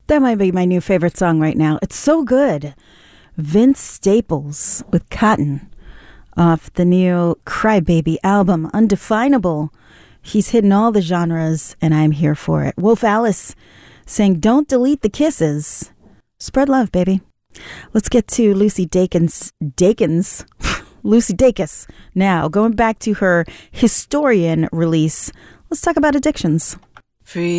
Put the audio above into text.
That might be my new favorite song right now. It's so good. Vince Staples with Cotton off the new Crybaby album, Undefinable. He's hidden all the genres, and I'm here for it. Wolf Alice saying, don't delete the kisses. Spread love, baby. Let's get to Lucy Dacus now. Going back to her Historian release, let's talk about addictions. Free